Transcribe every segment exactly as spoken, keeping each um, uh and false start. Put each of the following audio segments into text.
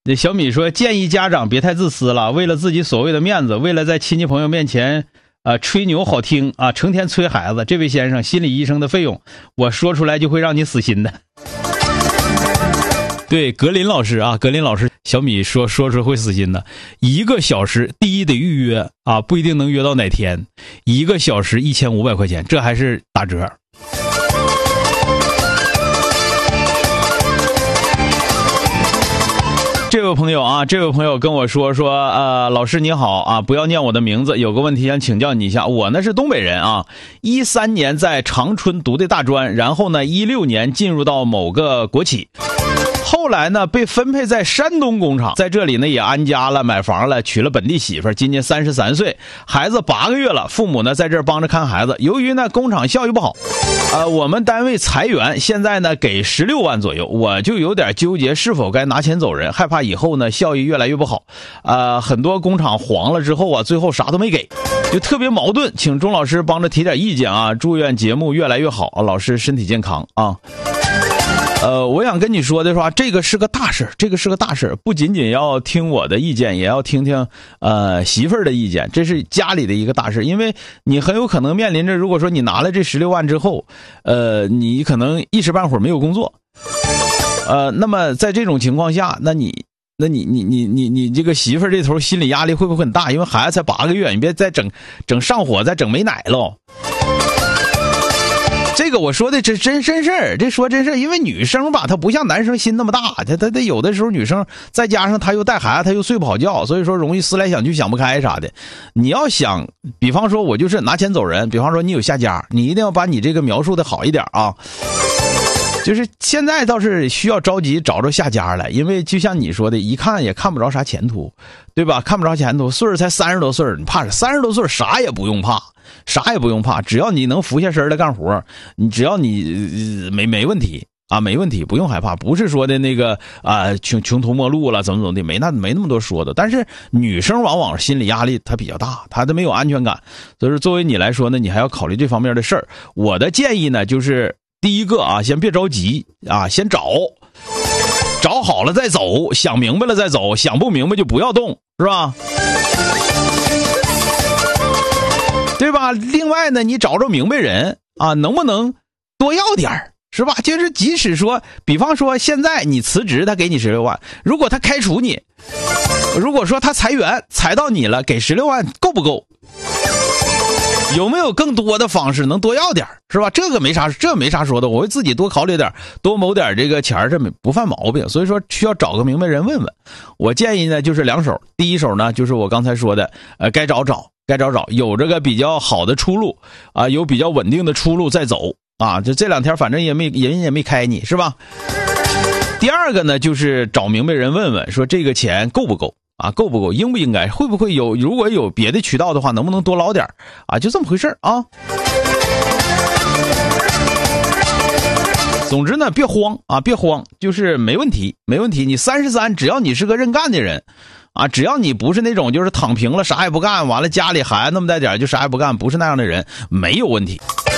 那小米说，建议家长别太自私了，为了自己所谓的面子，为了在亲戚朋友面前啊、呃、吹牛好听啊，成天催孩子。这位先生，心理医生的费用我说出来就会让你死心的。对，格林老师啊，格林老师，小米说说出会死心的。一个小时，第一得预约啊，不一定能约到哪天。一个小时一千五百块钱，这还是打折。这位朋友啊，这位朋友跟我说说，呃，老师你好啊，不要念我的名字，有个问题想请教你一下。我呢是东北人啊，一三年在长春读的大专，然后呢一六年进入到某个国企。后来呢，被分配在山东工厂，在这里呢也安家了，买房了，娶了本地媳妇儿，今年三十三岁，孩子八个月了，父母呢在这儿帮着看孩子。由于呢工厂效益不好，呃，我们单位裁员，现在呢给十六万左右，我就有点纠结是否该拿钱走人，害怕以后呢效益越来越不好。呃，很多工厂黄了之后啊，最后啥都没给，就特别矛盾，请钟老师帮着提点意见啊！祝愿节目越来越好，老师身体健康啊！呃，我想跟你说的是吧，这个是个大事，这个是个大事，不仅仅要听我的意见，也要听听呃媳妇儿的意见，这是家里的一个大事，因为你很有可能面临着，如果说你拿了这十六万之后，呃，你可能一时半会儿没有工作，呃，那么在这种情况下，那你。那你你你你你这个媳妇儿这头心理压力会不会很大？因为孩子才八个月，你别再整整上火，再整没奶喽。这个我说的这真真事儿，这说真事儿，因为女生吧，她不像男生心那么大，她她她有的时候女生再加上她又带孩子，她又睡不好觉，所以说容易思来想去想不开啥的。你要想，比方说我就是拿钱走人，比方说你有下家，你一定要把你这个描述的好一点啊。就是现在倒是需要着急找着下家来，因为就像你说的，一看也看不着啥前途，对吧？看不着前途，岁数才三十多岁，你怕啥？三十多岁啥也不用怕，啥也不用怕，只要你能浮下身来干活，你只要你、呃、没没问题啊，没问题，不用害怕。不是说的那个啊、呃、穷穷途末路了，怎么怎么的，没那没那么多说的。但是女生往往心理压力她比较大，她都没有安全感，所以说作为你来说呢，你还要考虑这方面的事儿。我的建议呢，就是。第一个啊，先别着急啊，先找，找好了再走，想明白了再走，想不明白就不要动，是吧？对吧？另外呢，你找着明白人啊，能不能多要点儿，是吧？就是即使说，比方说现在你辞职，他给你十六万，如果他开除你，如果说他裁员裁到你了，给十六万够不够？有没有更多的方式能多要点，是吧？这个没啥，这没啥说的，我会自己多考虑点，多谋点这个钱，这不犯毛病。所以说需要找个明白人问问。我建议呢就是两手，第一手呢就是我刚才说的，呃，该找找，该找找，有这个比较好的出路啊、呃，有比较稳定的出路再走啊。这这两天反正也没人也没开你，是吧？第二个呢就是找明白人问问，说这个钱够不够。啊，够不够？应不应该？会不会有？如果有别的渠道的话，能不能多捞点啊？就这么回事啊。总之呢，别慌啊，别慌，就是没问题，没问题。你三十三，只要你是个认干的人，啊，只要你不是那种就是躺平了啥也不干，完了家里孩子那么带点就啥也不干，不是那样的人，没有问题。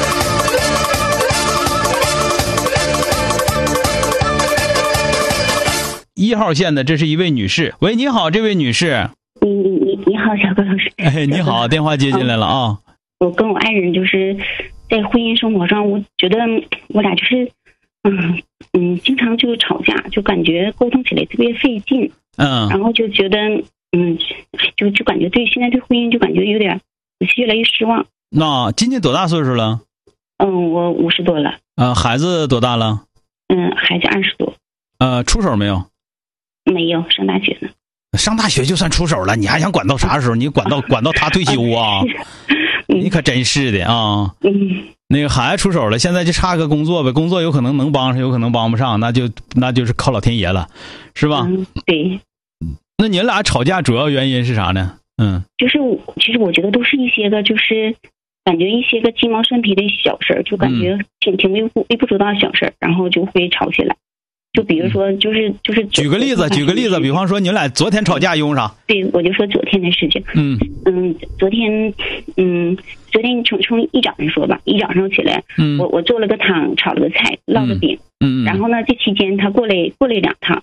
一号线的，这是一位女士。喂，你好，这位女士。 你你你你好，小郭老师。 哎，你好，电话接进来了啊。 我跟我爱人就是在婚姻生活上，我觉得我俩就是嗯嗯，经常就吵架，就感觉沟通起来特别费劲。嗯。然后就觉得嗯，就就感觉对现在对婚姻就感觉有点越来越失望。 那今年多大岁数了？ 嗯，我五十多了。 呃，孩子多大了？ 嗯，孩子二十多。 呃，出手没有？ 没有，上大学呢。 上大学就算出手了，你还想管到啥时候？你管到管到他退休啊？你可真是的啊！嗯，那个孩子出手了，现在就差个工作呗，工作有可能能帮上，有可能帮不上，那就那就是靠老天爷了，是吧？ 嗯，对。 那你俩吵架主要原因是啥呢？嗯， 就是其实我觉得都是一些个就是感觉一些个鸡毛蒜皮的小事，就感觉挺挺微不微不足道的小事，然后就会吵起来。就比如说，就是就是， 举个例子，举个例子，比方说你俩昨天吵架因为啥？ 对，我就说昨天的事情。嗯嗯，昨天嗯，昨天从从一早上说吧，一早上起来，嗯，我我做了个汤，炒了个菜，烙个饼，嗯，然后呢，这期间他过来过来两趟，嗯，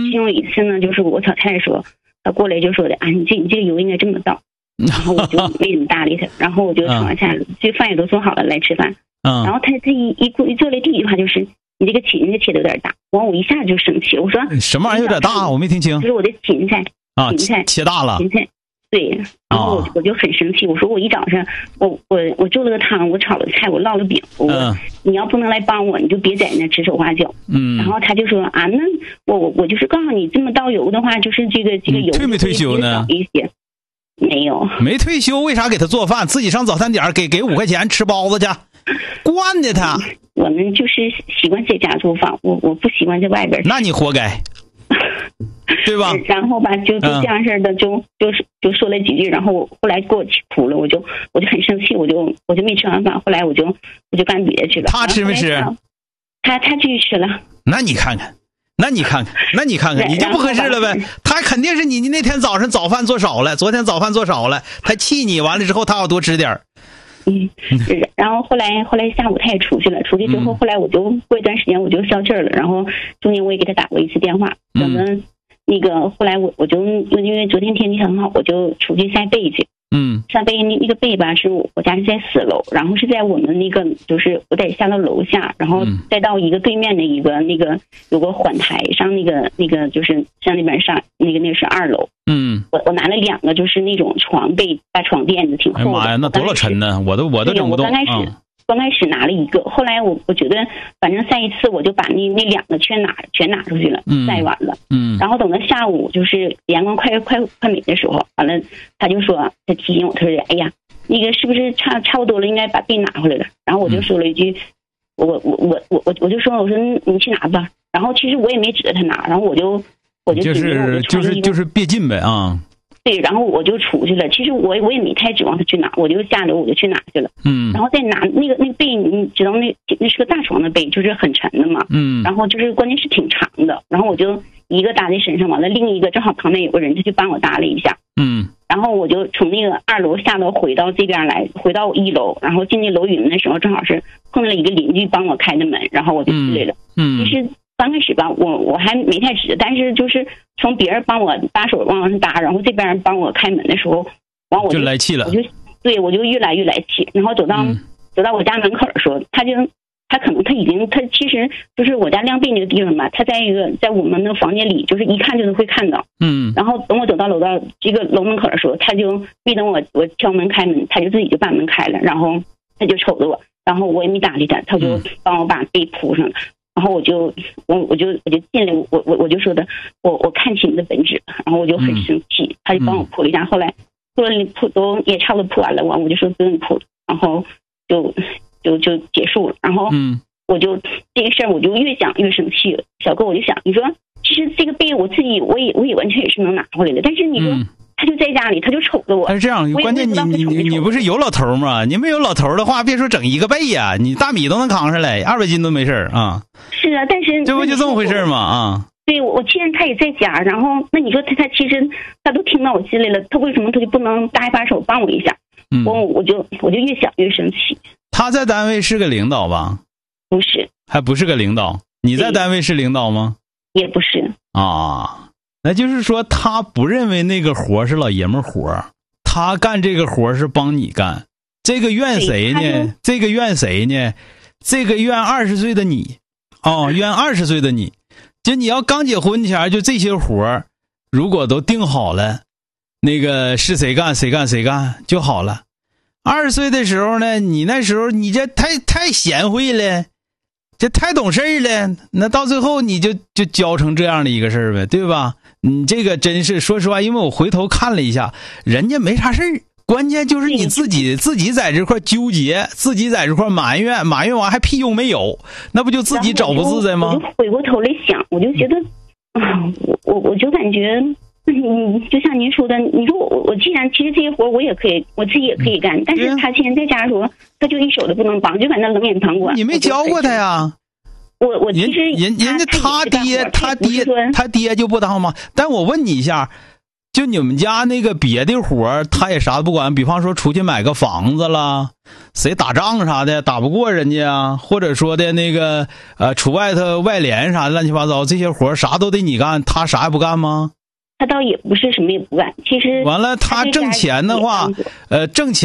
其中有一次呢，就是我炒菜的时候，他过来就说的啊，你这你这个油应该这么倒，然后我就没怎么搭理他，然后我就炒完菜了，这饭也都做好了，来吃饭。嗯，然后他他一一过一做了第一句话就是你这个芹菜切的有点大，完我一下就生气了，我说什么玩意儿有点大？我没听清。 就是我的芹菜啊， 芹菜切大了。 芹菜。对，然后我我就很生气，我说我一早上我我我做了个汤，我炒了菜，我烙了饼，我、嗯、你要不能来帮我，你就别在那指手画脚。嗯，然后他就说啊，那我我我就是告诉你，这么倒油的话，就是这个这个油退没退休呢？ 一些没有， 没退休，为啥给他做饭？自己上早餐点给给五块钱吃包子去，惯的他。 我们就是习惯在家做饭，我我不习惯在外边。 那你活该。对吧？ 然后吧，就就这样式的，就就是就说了几句，然后我后来给我气哭了，我就我就很生气，我就我就没吃完饭，后来我就我就干别的去了。 他吃没吃？ 他他继续吃了。 那你看看，那你看看，那你看看，你就不合适了呗。他肯定是你你那天早上早饭做少了，昨天早饭做少了，他气你，完了之后他要多吃点。 嗯，然后后来后来下午他也出去了，出去之后，后来我就过一段时间我就消气儿了，然后中间我也给他打过一次电话，咱们那个后来我我就因为昨天天气很好，我就出去晒被去。嗯，晒被那那个被吧，是我家是在四楼，然后是在我们那个就是我得下到楼下，然后再到一个对面的一个那个有个缓台上，那个那个就是向那边上那个那个是二楼。嗯，我我拿了两个就是那种床被大床垫子挺厚的。 哎妈呀，那多少沉呢？我都我都整不动。 我刚开始。嗯刚开始拿了一个，后来我我觉得反正晒一次我就把那那两个全拿全拿出去了，嗯、晒完了。嗯，然后等到下午就是阳光快快快美的时候，完了他就说他提醒我，他说哎呀那个是不是差差不多了，应该把被拿回来了。然后我就说了一句，嗯、我我我我我我就说我说你去拿吧。然后其实我也没指着他拿，然后我就我就就是就是就是别进呗啊。 对，然后我就出去了。其实我我也没太指望他去拿，我就下楼我就去拿去了。嗯，然后再拿那个那个被，你知道那那是个大床的被，就是很沉的嘛。嗯，然后就是关键是挺长的，然后我就一个搭在身上，完了另一个正好旁边有个人，他就帮我搭了一下。嗯，然后我就从那个二楼下楼回到这边来，回到一楼，然后进那楼宇门的时候，正好是碰到了一个邻居帮我开的门，然后我就进来了。嗯，其实刚开始吧，我我还没太指，但是就是从别人帮我把手往上搭，然后这边帮我开门的时候，完我就来气了， 我就对我就越来越来气，然后走到、嗯、走到我家门口的时候，他就他可能他已经他其实就是我家晾被那个地方吧，他在一个在我们的房间里，就是一看就能会看到，嗯，然后等我走到楼道这个楼门口的时候，他就没等我我敲门开门，他就自己就把门开了，然后他就瞅着我，然后我也没搭理他，他就帮我把被铺上了。然后我就我我就我就进来，我我我就说的，我我看清你的本质，然后我就很生气，嗯、他就帮我铺了一下，后来铺了铺都也差不多铺完了，完我就说不用铺了，然后就就就结束了，然后我就、嗯、这个事儿我就越想越生气了，小哥我就想，你说其实这个被我自己我也我也完全也是能拿回来的，但是你说。嗯他就在家里，他就瞅着我。 他是这样，关键你你你你不是有老头吗？你没有老头的话，别说整一个被呀、啊，你大米都能扛上来，二百斤都没事啊。 是啊，但是这不就这么回事吗？啊， 对，我既然他也在家，然后那你说他他其实他都听到我心里了，他为什么他就不能搭一把手帮我一下？嗯，我我就我就越想越生气。 他在单位是个领导吧？ 不是， 还不是个领导。你在单位是领导吗？ 也不是啊。那就是说他不认为那个活是老爷们活，他干这个活是帮你干，这个怨谁呢？这个怨谁呢？这个怨二十岁的你，哦，怨二十岁的你。就你要刚结婚前就这些活如果都定好了，那个是谁干谁干谁干就好了。二十岁的时候呢，你那时候你这太太贤惠了，这太懂事了，那到最后你就就教成这样的一个事儿呗，对吧？你这个真是说实话，因为我回头看了一下，人家没啥事儿，关键就是你自己自己在这块纠结，自己在这块埋怨，埋怨完还屁用没有，那不就自己找不自在吗？ 我就回过头来想，我就觉得啊，我我我就感觉，嗯，就像您说的，你说我我既然其实这些活我也可以，我自己也可以干，但是他既然在家的时候，他就一手都不能帮，就在那冷眼旁观。 你没教过他呀？ 我我其实人人家他爹他爹他爹就不当吗？但我问你一下，就你们家那个别的活他也啥都不管，比方说出去买个房子啦， 谁打仗啥的打不过人家啊，或者说的那个呃出外头外联啥的乱七八糟这些活啥都得你干，他啥也不干吗？ 他倒也不是什么也不干，其实完了他挣钱的话，呃挣钱。